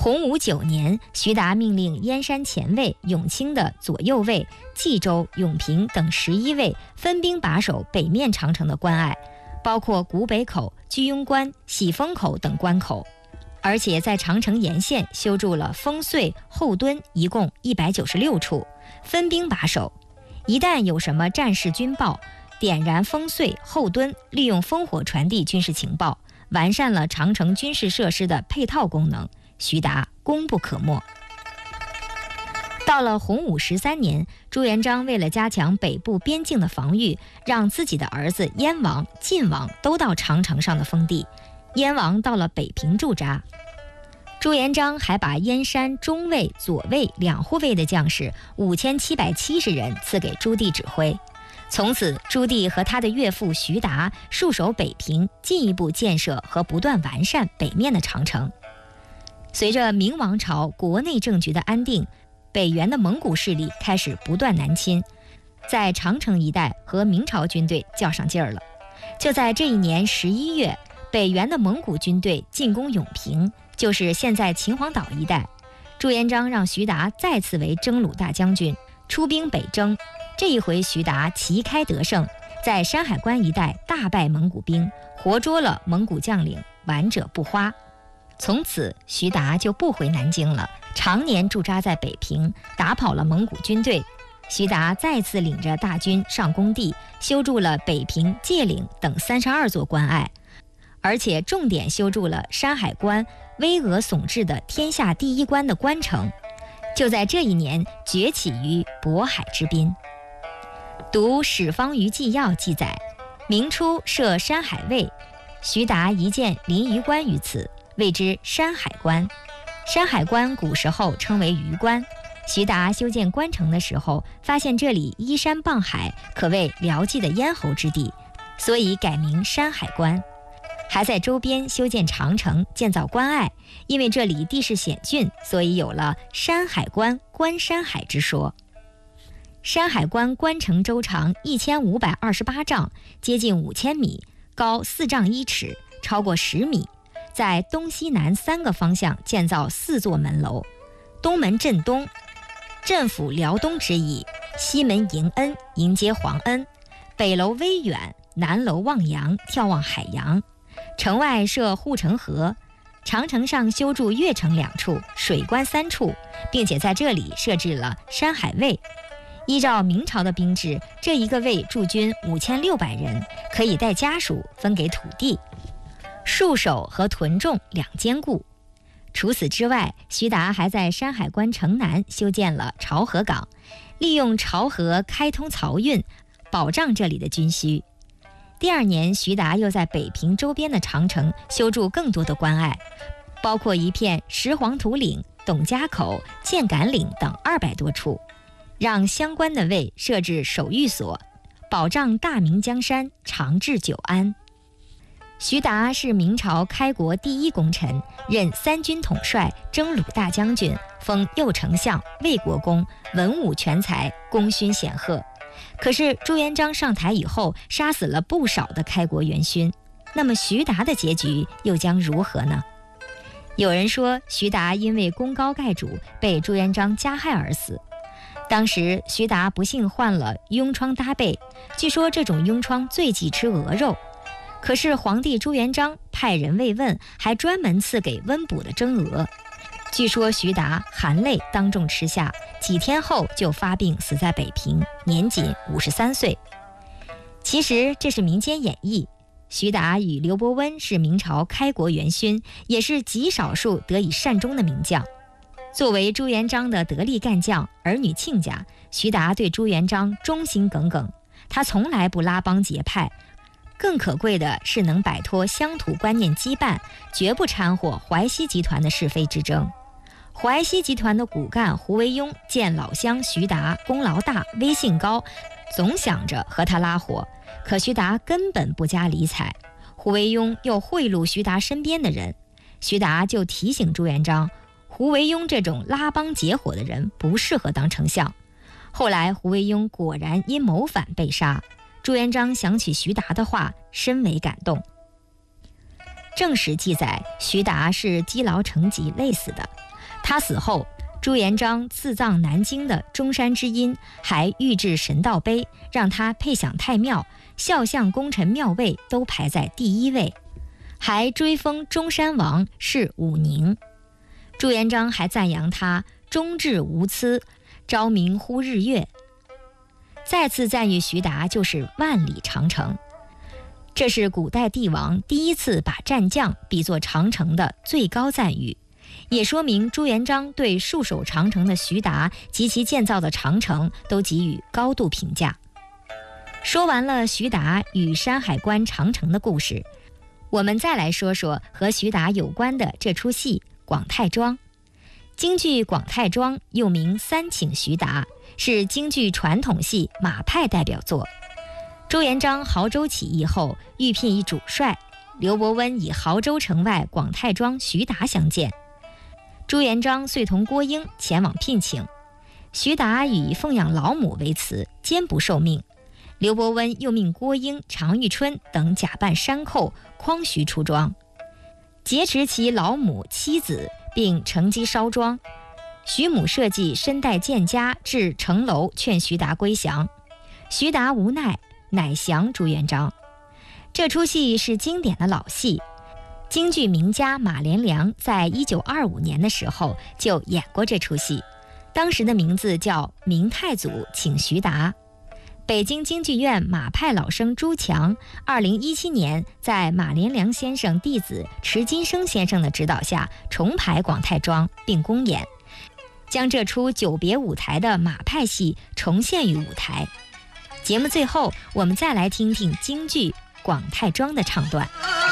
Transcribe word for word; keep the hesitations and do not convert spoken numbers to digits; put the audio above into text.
洪武九年，徐达命令燕山前卫、永清的左右卫、冀州、永平等十一卫分兵把守北面长城的关隘，包括古北口、居庸关、喜峰口等关口，而且在长城沿线修筑了烽燧、后墩，一共一百九十六处，分兵把守。一旦有什么战事军报，点燃烽燧、后墩，利用烽火传递军事情报，完善了长城军事设施的配套功能。徐达功不可没。到了洪武十三年，朱元璋为了加强北部边境的防御，让自己的儿子燕王、晋王都到长城上的封地。燕王到了北平驻扎，朱元璋还把燕山中卫、左卫两护卫的将士五千七百七十人赐给朱棣指挥。从此，朱棣和他的岳父徐达戍守北平，进一步建设和不断完善北面的长城。随着明王朝国内政局的安定，北元的蒙古势力开始不断南侵，在长城一带和明朝军队较上劲儿了。就在这一年十一月，北元的蒙古军队进攻永平，就是现在秦皇岛一带。朱元璋让徐达再次为征虏大将军，出兵北征。这一回徐达旗开得胜，在山海关一带大败蒙古兵，活捉了蒙古将领完者不花。从此，徐达就不回南京了，常年驻扎在北平，打跑了蒙古军队。徐达再次领着大军上工地，修筑了北平、界岭等三十二座关隘，而且重点修筑了山海关，巍峨耸峙的天下第一关的关城。就在这一年，崛起于渤海之滨。读《史方舆纪要》记载，明初设山海卫，徐达一建临榆关于此，谓之山海关。山海关古时候称为榆关。徐达修建关城的时候，发现这里依山傍海，可谓辽蓟的咽喉之地，所以改名山海关。还在周边修建长城，建造关隘，因为这里地势险峻，所以有了山海关、关山海之说。山海关关城周长一千五百二十八丈，接近五千米，高四丈一尺，超过十米。在东西南三个方向建造四座门楼，东门镇东，镇抚辽东之意；西门迎恩，迎接皇恩；北楼威远，南楼望洋，眺望海洋。城外设护城河，长城上修筑越城两处，水关三处，并且在这里设置了山海卫。依照明朝的兵制，这一个卫驻军五千六百人，可以带家属，分给土地。戍守和屯种两兼顾。除此之外，徐达还在山海关城南修建了潮河港，利用潮河开通漕运，保障这里的军需。第二年，徐达又在北平周边的长城修筑更多的关隘，包括一片石黄土岭、董家口、箭杆岭等二百多处，让相关的卫设置守御所，保障大明江山长治久安。徐达是明朝开国第一功臣，任三军统帅、征虏大将军，封右丞相、魏国公，文武全才，功勋显赫。可是朱元璋上台以后，杀死了不少的开国元勋，那么徐达的结局又将如何呢？有人说，徐达因为功高盖主，被朱元璋加害而死。当时徐达不幸患了痈疮搭背，据说这种痈疮最忌吃鹅肉。可是皇帝朱元璋派人慰问，还专门赐给温补的蒸鹅。据说徐达含泪当众吃下，几天后就发病死在北平，年仅五十三岁。其实这是民间演绎。徐达与刘伯温是明朝开国元勋，也是极少数得以善终的名将。作为朱元璋的得力干将、儿女亲家，徐达对朱元璋忠心耿耿，他从来不拉帮结派。更可贵的是能摆脱乡土观念羁绊，绝不掺和淮西集团的是非之争。淮西集团的骨干胡惟庸见老乡徐达功劳大、威信高，总想着和他拉伙，可徐达根本不加理睬。胡惟庸又贿赂徐达身边的人，徐达就提醒朱元璋，胡惟庸这种拉帮结伙的人不适合当丞相。后来胡惟庸果然因谋反被杀。朱元璋想起徐达的话，深为感动。 正史记载，徐达是积劳成疾累死的。他死后，朱元璋赐葬南京的中山之阴，还御制神道碑，让他配享太庙，肖像功臣庙位都排在第一位，还追封中山王是武宁。朱元璋还赞扬他忠志无疵，昭明乎日月。再次赞誉徐达就是万里长城，这是古代帝王第一次把战将比作长城的最高赞誉，也说明朱元璋对戍守长城的徐达及其建造的长城都给予高度评价。说完了徐达与山海关长城的故事，我们再来说说和徐达有关的这出戏《广泰庄》。京剧《广泰庄》又名《三请徐达》，是京剧传统戏马派代表作。朱元璋亳州起义后，欲聘一主帅，刘伯温以亳州城外广泰庄徐达相见，朱元璋遂同郭英前往聘请。徐达以奉养老母为辞，坚不受命。刘伯温又命郭英、常遇春等假扮山寇，诓徐出庄，劫持其老母妻子，并乘机烧庄。徐母设计身带剑枷至城楼劝徐达归降，徐达无奈，乃降朱元璋。这出戏是经典的老戏，京剧名家马连良在一九二五年的时候就演过这出戏，当时的名字叫《明太祖请徐达》。北京京剧院马派老生朱强二零一七年在马连良先生弟子迟金生先生的指导下重排广泰庄并公演，将这出久别舞台的马派戏重现于舞台。节目最后，我们再来听听京剧《广泰庄》的唱段。